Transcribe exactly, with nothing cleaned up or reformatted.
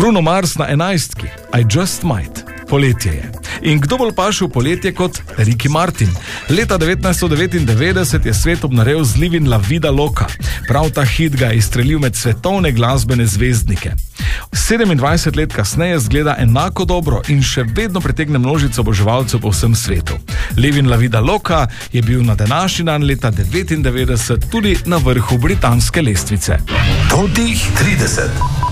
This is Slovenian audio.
Bruno Mars na enajstki, I Just Might. Poletje je. In kdo bolj paše v poletje kot Ricky Martin? Leta devetnajststo devetindevetdeset je svet obnorel z Livin La Vida Loca. Prav ta hit ga je izstrelil med svetovne glasbene zvezdnike. sedemindvajset let kasneje zgleda enako dobro in še vedno pritegne množico oboževalcev po vsem svetu. Livin La Vida Loca je bil na današnji dan leta devetindevetdeset tudi na vrhu britanske lestvice. Totih trideset.